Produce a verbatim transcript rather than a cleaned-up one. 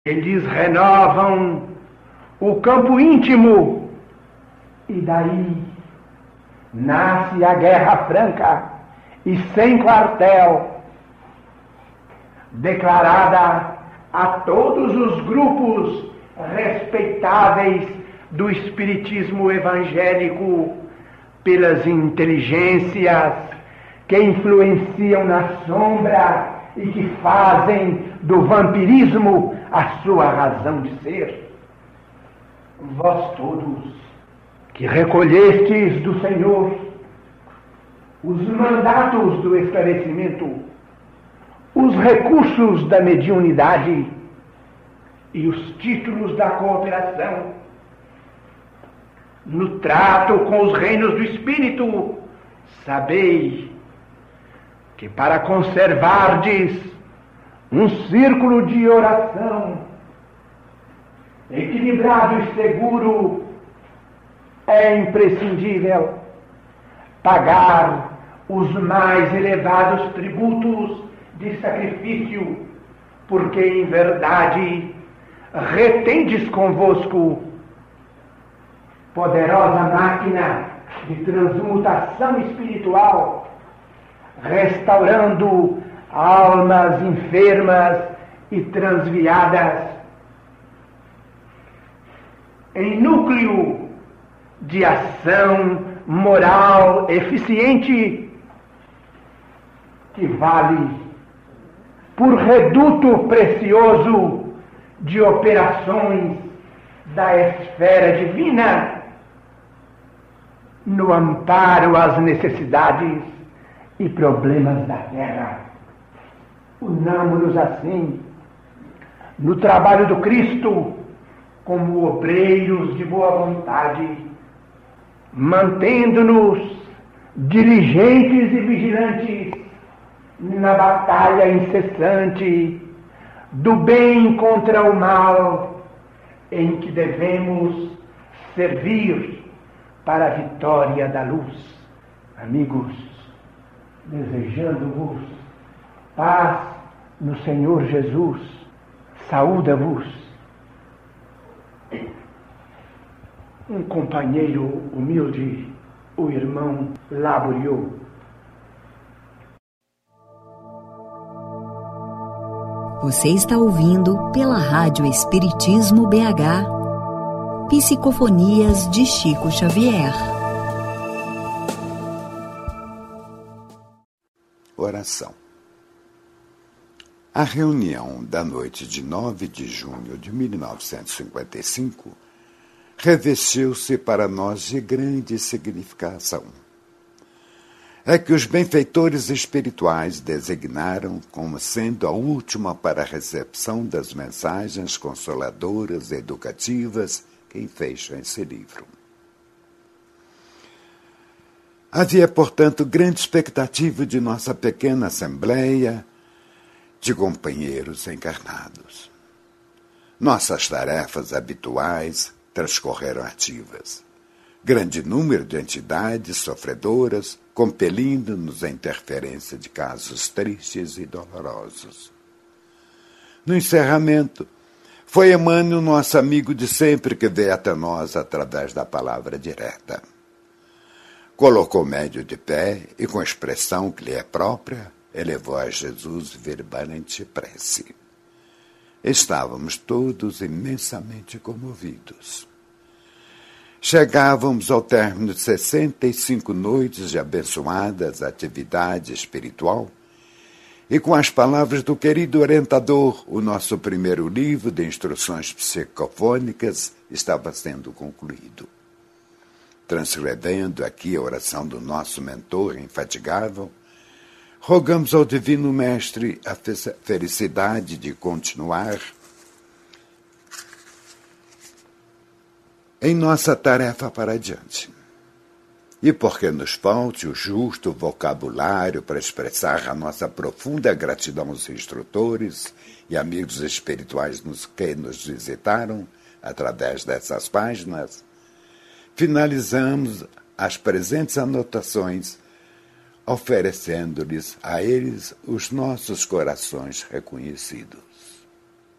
Eles renovam o campo íntimo e daí nasce a Guerra Franca e sem quartel, declarada a todos os grupos respeitáveis do espiritismo evangélico pelas inteligências que influenciam na sombra e que fazem do vampirismo a sua razão de ser. Vós todos que recolhestes do Senhor os mandatos do esclarecimento, os recursos da mediunidade e os títulos da cooperação, no trato com os reinos do Espírito, sabei que para conservardes um círculo de oração equilibrado e seguro, é imprescindível pagar os mais elevados tributos de sacrifício, porque em verdade retendes convosco poderosa máquina de transmutação espiritual, restaurando almas enfermas e transviadas em núcleo de ação moral eficiente que vale por reduto precioso de operações da esfera divina no amparo às necessidades e problemas da terra. Unamo-nos assim no trabalho do Cristo como obreiros de boa vontade, mantendo-nos diligentes e vigilantes na batalha incessante do bem contra o mal, em que devemos servir para a vitória da luz. Amigos, desejando-vos paz no Senhor Jesus, saúda-vos um companheiro humilde, o irmão Laboriou. Você está ouvindo pela Rádio Espiritismo B H Psicofonias de Chico Xavier. Oração. A reunião da noite de nove de junho de mil novecentos e cinquenta e cinco revestiu-se para nós de grande significação. É que os benfeitores espirituais designaram como sendo a última para a recepção das mensagens consoladoras e educativas que fecham esse livro. Havia, portanto, grande expectativa de nossa pequena assembleia de companheiros encarnados. Nossas tarefas habituais transcorreram ativas. Grande número de entidades sofredoras compelindo-nos à interferência de casos tristes e dolorosos. No encerramento, foi Emmanuel, nosso amigo de sempre, que veio até nós através da palavra direta. Colocou o médio de pé e, com a expressão que lhe é própria, elevou a Jesus verbalmente prece. Estávamos todos imensamente comovidos. Chegávamos ao término de sessenta e cinco noites de abençoadas atividade espiritual e, com as palavras do querido orientador, o nosso primeiro livro de instruções psicofônicas estava sendo concluído. Transcrevendo aqui a oração do nosso mentor infatigável, rogamos ao Divino Mestre a felicidade de continuar em nossa tarefa para adiante. E porque nos falte o justo vocabulário para expressar a nossa profunda gratidão aos instrutores e amigos espirituais nos que nos visitaram através dessas páginas, finalizamos as presentes anotações oferecendo-lhes a eles os nossos corações reconhecidos.